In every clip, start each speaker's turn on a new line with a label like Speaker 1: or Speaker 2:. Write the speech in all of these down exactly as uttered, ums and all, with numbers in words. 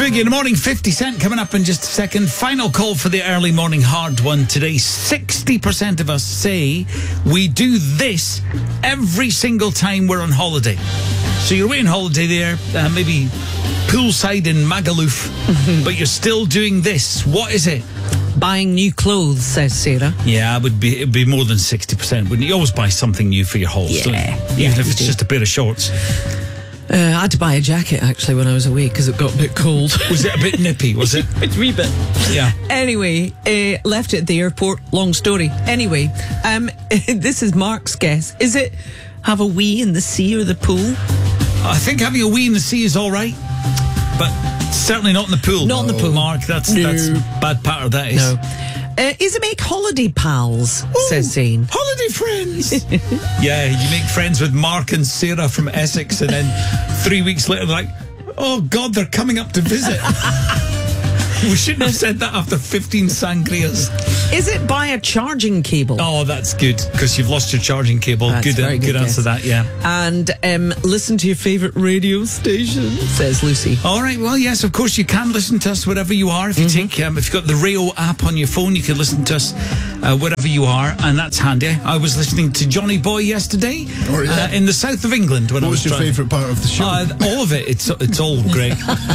Speaker 1: Boogie in the morning, fifty cent coming up in just a second. Final call for the early morning hard one today. sixty percent of us say we do this every single time we're on holiday. So you're away on holiday there, uh, maybe poolside in Magaluf, but you're still doing this. What is it?
Speaker 2: Buying new clothes, says Sarah.
Speaker 1: Yeah, it would be it'd be more than sixty percent, wouldn't you? You always buy something new for your halls,
Speaker 2: Yeah,
Speaker 1: don't you?
Speaker 2: yeah,
Speaker 1: Even if
Speaker 2: you
Speaker 1: it's
Speaker 2: do.
Speaker 1: just a pair of shorts.
Speaker 2: Uh, I had to buy a jacket, actually, when I was away because it got a bit cold.
Speaker 1: Was it a bit nippy, was it?
Speaker 2: A wee bit.
Speaker 1: Yeah.
Speaker 2: Anyway, uh, left it at the airport. Long story. Anyway, um, this is Mark's guess. Is it have a wee in the sea or the pool?
Speaker 1: I think having a wee in the sea is all right, but certainly not in the pool.
Speaker 2: Not in the pool.
Speaker 1: Mark, that's,
Speaker 2: No.
Speaker 1: that's bad patter, that is.
Speaker 2: No. Uh, is it make holiday pals,
Speaker 1: Ooh,
Speaker 2: says Zane.
Speaker 1: holiday friends. Yeah, you make friends with Mark and Sarah from Essex, and then three weeks later they're like, oh God, they're coming up to visit. We shouldn't have said that after fifteen sangrias.
Speaker 2: Is it buy a charging cable?
Speaker 1: Oh, that's good, because you've lost your charging cable.
Speaker 2: That's
Speaker 1: good
Speaker 2: very
Speaker 1: good,
Speaker 2: good
Speaker 1: answer
Speaker 2: guess.
Speaker 1: that, yeah.
Speaker 2: And um, listen to your favourite radio station, says Lucy.
Speaker 1: All right, well, yes, of course, you can listen to us wherever you are. If you
Speaker 2: Mm-hmm.
Speaker 1: take, um, if you've got the Rayo app on your phone, you can listen to us uh, wherever you are, and that's handy. I was listening to Johnny Boy yesterday
Speaker 3: Oh, yeah.
Speaker 1: uh, in the south of England. When
Speaker 3: What
Speaker 1: I was
Speaker 3: was your
Speaker 1: driving.
Speaker 3: favourite part of the show?
Speaker 1: Uh, all of it. It's it's all great.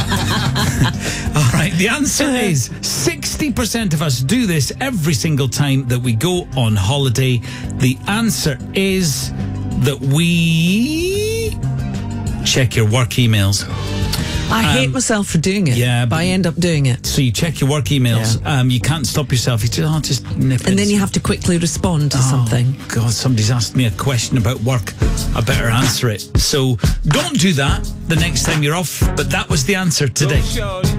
Speaker 1: All right. The answer is sixty percent of us do this every single time that we go on holiday. The answer is that we check your work emails.
Speaker 2: I hate
Speaker 1: Um,
Speaker 2: myself for doing it,
Speaker 1: yeah,
Speaker 2: but
Speaker 1: but-
Speaker 2: I end up doing it.
Speaker 1: So you check your work emails.
Speaker 2: Yeah.
Speaker 1: Um, you can't stop yourself. You just, oh, just nip it.
Speaker 2: And then you have to quickly respond to
Speaker 1: Oh,
Speaker 2: something.
Speaker 1: God, somebody's asked me a question about work. I better answer it. So don't do that the next time you're off. But that was the answer today.